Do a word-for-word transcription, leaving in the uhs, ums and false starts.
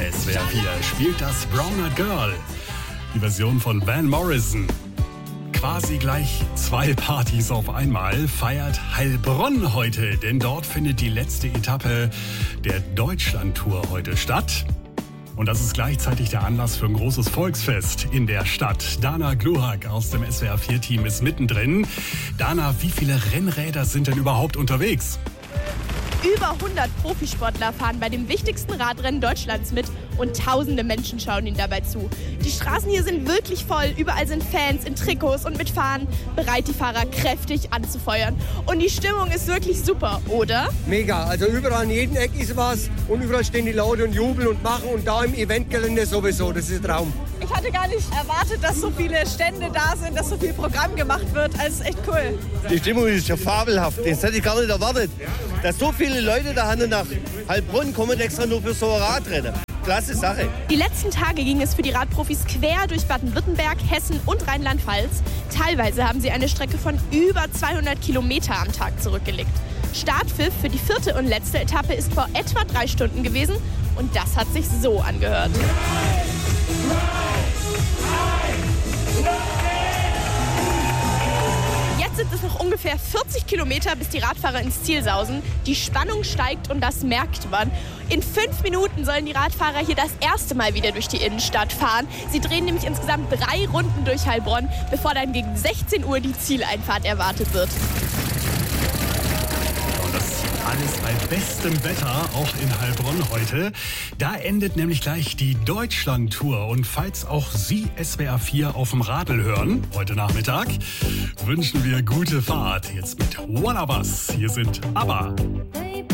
S W R vier spielt das Brown Eyed Girl, die Version von Van Morrison. Quasi gleich zwei Partys auf einmal feiert Heilbronn heute, denn dort findet die letzte Etappe der Deutschlandtour heute statt. Und das ist gleichzeitig der Anlass für ein großes Volksfest in der Stadt. Dana Gluhak aus dem S W R vier Team ist mittendrin. Dana, wie viele Rennräder sind denn überhaupt unterwegs? Über hundert Profisportler fahren bei dem wichtigsten Radrennen Deutschlands mit und tausende Menschen schauen ihnen dabei zu. Die Straßen hier sind wirklich voll, überall sind Fans in Trikots und mit Fahnen bereit, die Fahrer kräftig anzufeuern. Und die Stimmung ist wirklich super, oder? Mega, also überall in jedem Eck ist was und überall stehen die Leute und jubeln und machen und da im Eventgelände sowieso, das ist ein Traum. Ich hatte gar nicht erwartet, dass so viele Stände da sind, dass so viel Programm gemacht wird. Also echt cool. Die Stimmung ist ja fabelhaft. Das hätte ich gar nicht erwartet. Dass so viele Leute da nach Heilbronn kommen extra nur für so ein Radrennen. Klasse Sache. Die letzten Tage ging es für die Radprofis quer durch Baden-Württemberg, Hessen und Rheinland-Pfalz. Teilweise haben sie eine Strecke von über zweihundert Kilometer am Tag zurückgelegt. Startpfiff für die vierte und letzte Etappe ist vor etwa drei Stunden gewesen und das hat sich so angehört. Jetzt sind es noch ungefähr vierzig Kilometer, bis die Radfahrer ins Ziel sausen. Die Spannung steigt und das merkt man. In fünf Minuten sollen die Radfahrer hier das erste Mal wieder durch die Innenstadt fahren. Sie drehen nämlich insgesamt drei Runden durch Heilbronn, bevor dann gegen sechzehn Uhr die Zieleinfahrt erwartet wird. Alles bei bestem Wetter, auch in Heilbronn heute. Da endet nämlich gleich die Deutschlandtour. Und falls auch Sie S W R vier auf dem Radl hören, heute Nachmittag, wünschen wir gute Fahrt. Jetzt mit One of Us. Hier sind ABBA.